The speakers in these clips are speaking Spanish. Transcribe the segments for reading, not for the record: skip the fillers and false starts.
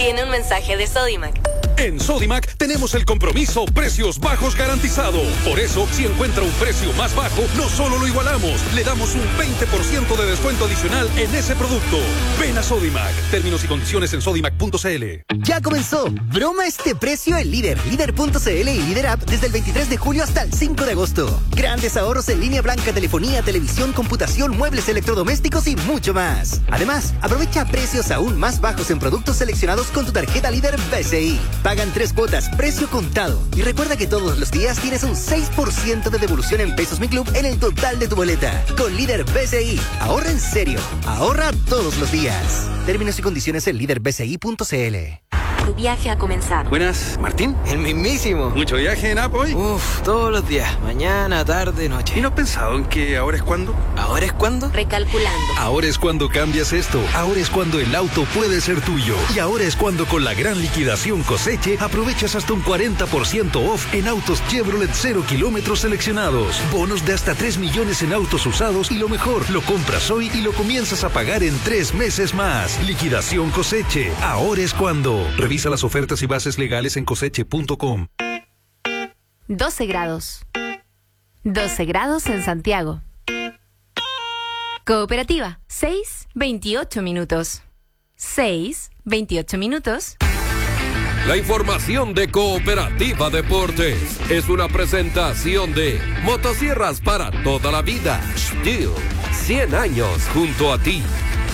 Viene un mensaje de Sodimac. En Sodimac tenemos el compromiso precios bajos garantizado. Por eso, si encuentra un precio más bajo, no solo lo igualamos, le damos un 20% de descuento adicional en ese producto. Ven a Sodimac. Términos y condiciones en sodimac.cl. Ya comenzó. Broma este precio en Líder. Líder.cl y Líder App desde el 23 de julio hasta el 5 de agosto. Grandes ahorros en línea blanca, telefonía, televisión, computación, muebles electrodomésticos y mucho más. Además, aprovecha precios aún más bajos en productos seleccionados con tu tarjeta Líder BCI. Pagan 3 cuotas, precio contado. Y recuerda que todos los días tienes un 6% de devolución en Pesos Mi Club en el total de tu boleta. Con Líder BCI, ahorra en serio. Ahorra todos los días. Términos y condiciones en líderbci.cl. Tu viaje ha comenzado. Buenas, ¿Martín? El mismísimo. ¿Mucho viaje en App hoy? Todos los días. Mañana, tarde, noche. ¿Y no has pensado en que ahora es cuando? ¿Ahora es cuando? Recalculando. Ahora es cuando cambias esto. Ahora es cuando el auto puede ser tuyo. Y ahora es cuando con la gran liquidación Coseche aprovechas hasta un 40% off en autos Chevrolet 0 kilómetros seleccionados. Bonos de hasta 3 millones en autos usados y lo mejor, lo compras hoy y lo comienzas a pagar en 3 meses más. Liquidación Coseche. Ahora es cuando. Revisa las ofertas y bases legales en coseche.com. 12 grados. 12 grados en Santiago. Cooperativa, 6:28 minutos. 6:28 minutos. La información de Cooperativa Deportes es una presentación de motosierras para toda la vida. Stihl, 100 años junto a ti.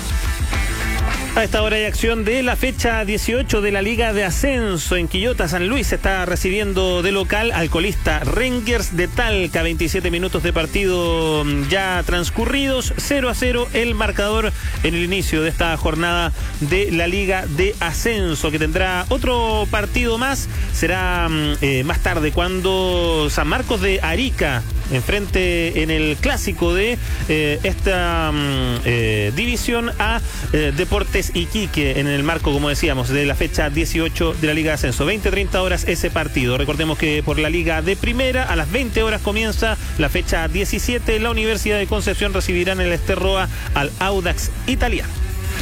A esta hora hay acción de la fecha 18 de la Liga de Ascenso en Quillota. San Luis está recibiendo de local al colista Rangers de Talca. 27 minutos de partido ya transcurridos. 0-0 el marcador en el inicio de esta jornada de la Liga de Ascenso, que tendrá otro partido más. Será más tarde cuando San Marcos de Arica enfrente en el clásico de esta división a Deportes Iquique, en el marco, como decíamos, de la fecha 18 de la Liga de Ascenso. 20-30 horas ese partido. Recordemos que por la Liga de Primera, a las 20 horas comienza la fecha 17. La Universidad de Concepción recibirá en el Esterroa al Audax Italiano.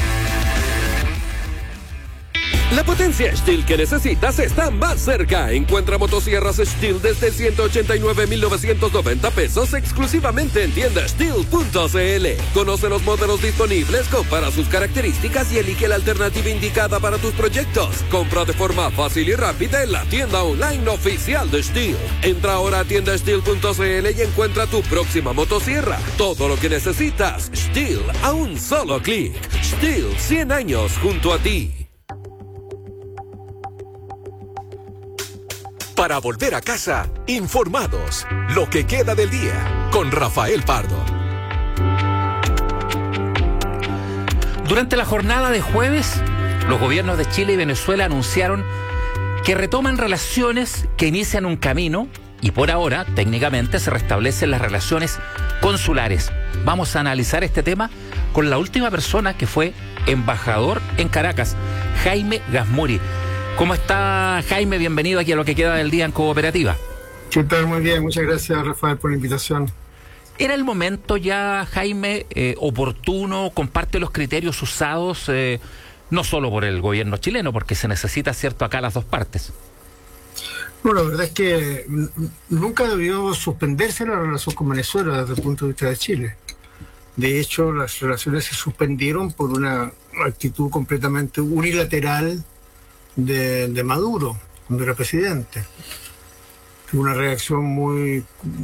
La potencia Stihl que necesitas está más cerca. Encuentra motosierras Stihl desde 189,990 pesos exclusivamente en tienda Stihl.cl. Conoce los modelos disponibles, compara sus características y elige la alternativa indicada para tus proyectos. Compra de forma fácil y rápida en la tienda online oficial de Stihl. Entra ahora a tienda Stihl.cl y encuentra tu próxima motosierra. Todo lo que necesitas, Stihl a un solo clic. Stihl, 100 años junto a ti. Para volver a casa, informados. Lo que queda del día, con Rafael Pardo. Durante la jornada de jueves, los gobiernos de Chile y Venezuela anunciaron que retoman relaciones que inician un camino y por ahora, técnicamente, se restablecen las relaciones consulares. Vamos a analizar este tema con la última persona que fue embajador en Caracas, Jaime Gazmuri. ¿Cómo está, Jaime? Bienvenido aquí a Lo que queda del día en Cooperativa. ¿Qué tal? Muy bien, muchas gracias, Rafael, por la invitación. ¿Era el momento ya, Jaime, oportuno, comparte los criterios usados, no solo por el gobierno chileno, porque se necesita, cierto, acá las dos partes? Bueno, la verdad es que nunca debió suspenderse la relación con Venezuela desde el punto de vista de Chile. De hecho, las relaciones se suspendieron por una actitud completamente unilateral de Maduro, cuando era presidente. Una reacción muy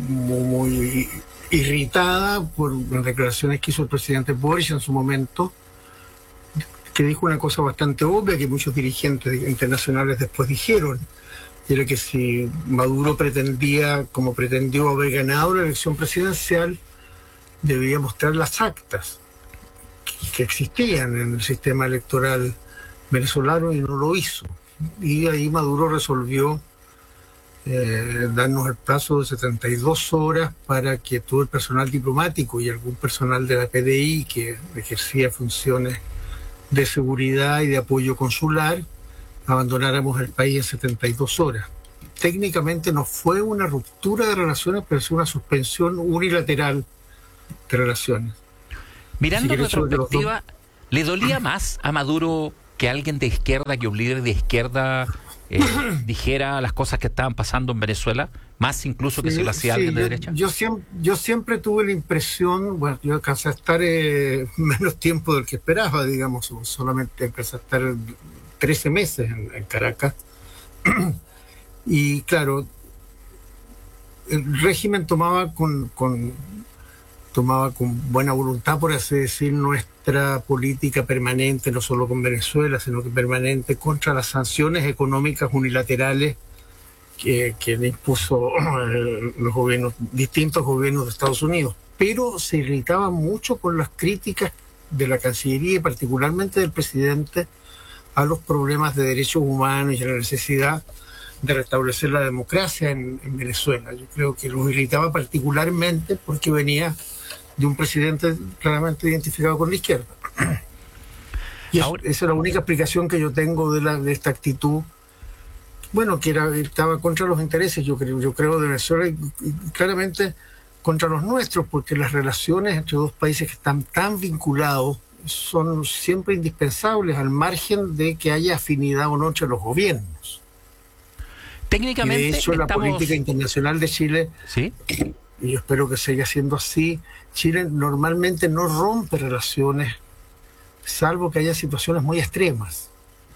irritada por las declaraciones que hizo el presidente Boric en su momento, que dijo una cosa bastante obvia que muchos dirigentes internacionales después dijeron, y era que si Maduro pretendía, como pretendió, haber ganado la elección presidencial, debía mostrar las actas que existían en el sistema electoral venezolano, y no lo hizo. Y ahí Maduro resolvió darnos el plazo de 72 horas para que todo el personal diplomático y algún personal de la PDI que ejercía funciones de seguridad y de apoyo consular abandonáramos el país en 72 horas. Técnicamente no fue una ruptura de relaciones, pero fue una suspensión unilateral de relaciones. Mirando en retrospectiva, ¿le dolía más a Maduro que alguien de izquierda, que un líder de izquierda dijera las cosas que estaban pasando en Venezuela, más incluso que si lo hacía alguien de derecha? Yo siempre tuve la impresión, bueno, yo alcancé a estar menos tiempo del que esperaba, digamos, solamente alcancé a estar 13 meses en Caracas. Y claro, el régimen tomaba con buena voluntad, por así decir, nuestra política permanente, no solo con Venezuela, sino que permanente contra las sanciones económicas unilaterales que le impuso los gobiernos, distintos gobiernos de Estados Unidos. Pero se irritaba mucho con las críticas de la Cancillería y particularmente del presidente a los problemas de derechos humanos y a la necesidad de restablecer la democracia en Venezuela. Yo creo que los irritaba particularmente porque venía de un presidente claramente identificado con la izquierda. Y esa es la única explicación que yo tengo de esta actitud, bueno, que estaba contra los intereses, yo creo, de Venezuela y claramente contra los nuestros, porque las relaciones entre dos países que están tan vinculados son siempre indispensables, al margen de que haya afinidad o no entre los gobiernos. Técnicamente, y de hecho, la política internacional de Chile, ¿sí?, y yo espero que siga siendo así, Chile normalmente no rompe relaciones, salvo que haya situaciones muy extremas.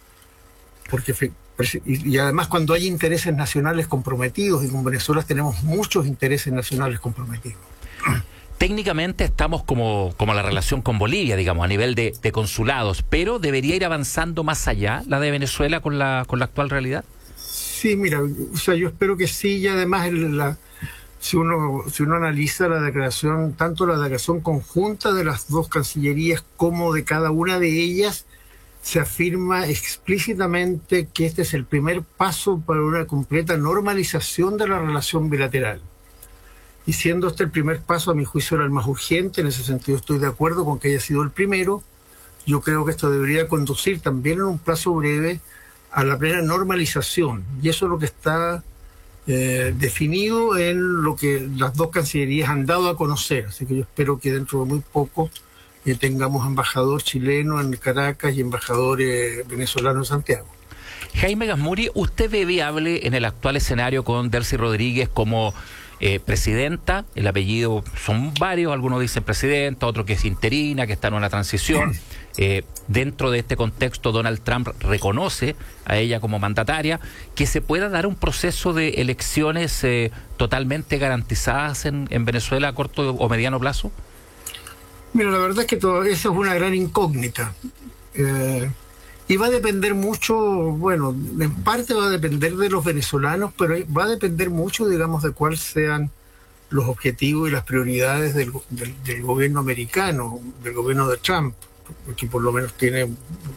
Y además cuando hay intereses nacionales comprometidos, y con Venezuela tenemos muchos intereses nacionales comprometidos. Técnicamente estamos como la relación con Bolivia, digamos, a nivel de consulados, pero ¿debería ir avanzando más allá la de Venezuela con la actual realidad? Sí, mira, o sea, yo espero que sí, y además si uno analiza la declaración, tanto la declaración conjunta de las dos cancillerías como de cada una de ellas, se afirma explícitamente que este es el primer paso para una completa normalización de la relación bilateral. Y siendo este el primer paso, a mi juicio era el más urgente, en ese sentido estoy de acuerdo con que haya sido el primero. Yo creo que esto debería conducir también en un plazo breve a la plena normalización. Y eso es lo que está definido en lo que las dos cancillerías han dado a conocer. Así que yo espero que dentro de muy poco tengamos embajador chileno en Caracas y embajador venezolano en Santiago. Jaime Gazmuri, ¿usted ve viable en el actual escenario con Delcy Rodríguez como presidenta? El apellido son varios, algunos dicen presidenta, otros que es interina, que está en una transición. Dentro de este contexto, Donald Trump reconoce a ella como mandataria. ¿Que se pueda dar un proceso de elecciones totalmente garantizadas en Venezuela a corto o mediano plazo? Mira, la verdad es que eso es una gran incógnita. Y va a depender mucho, bueno, en parte va a depender de los venezolanos, pero va a depender mucho, digamos, de cuáles sean los objetivos y las prioridades del gobierno americano, del gobierno de Trump, porque por lo menos tiene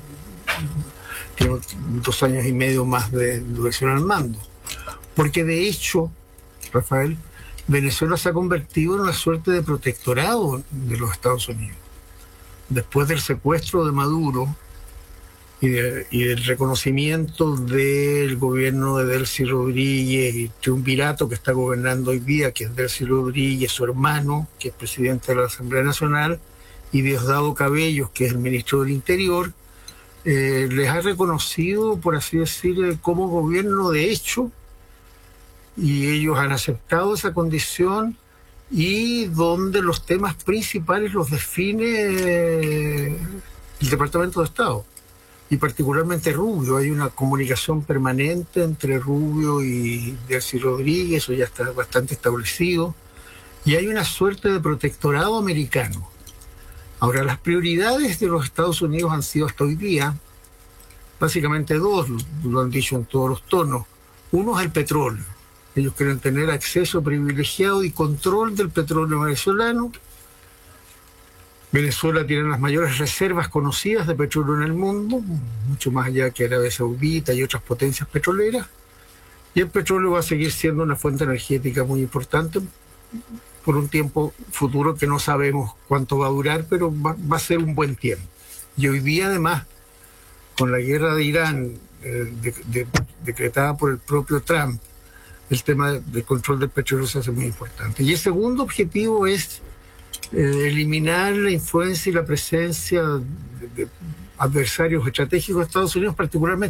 2 años y medio más de duración al mando. Porque de hecho, Rafael, Venezuela se ha convertido en una suerte de protectorado de los Estados Unidos. Después del secuestro de Maduro y del reconocimiento del gobierno de Delcy Rodríguez y triunvirato que está gobernando hoy día, que es Delcy Rodríguez, su hermano, que es presidente de la Asamblea Nacional, y Diosdado Cabellos, que es el ministro del Interior, les ha reconocido, por así decir, como gobierno de hecho, y ellos han aceptado esa condición, y donde los temas principales los define el Departamento de Estado, y particularmente Rubio. Hay una comunicación permanente entre Rubio y Delcy Rodríguez, eso ya está bastante establecido, y hay una suerte de protectorado americano. Ahora, las prioridades de los Estados Unidos han sido hasta hoy día básicamente dos, lo han dicho en todos los tonos. Uno es el petróleo. Ellos quieren tener acceso privilegiado y control del petróleo venezolano. Venezuela tiene las mayores reservas conocidas de petróleo en el mundo, mucho más allá que Arabia Saudita y otras potencias petroleras. Y el petróleo va a seguir siendo una fuente energética muy importante por un tiempo futuro que no sabemos cuánto va a durar, pero va a ser un buen tiempo. Y hoy día, además, con la guerra de Irán decretada por el propio Trump, el tema del control del petróleo se hace muy importante. Y el segundo objetivo es eliminar la influencia y la presencia adversarios estratégicos de Estados Unidos, particularmente